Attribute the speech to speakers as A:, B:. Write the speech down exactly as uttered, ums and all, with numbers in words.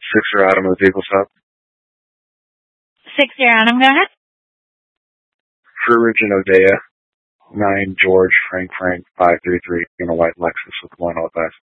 A: Sixer Adam of the People's Hub.
B: Six zero Adam, go ahead.
A: For Origin Odea, nine George Frank Frank five three three in a white Lexus with one all five.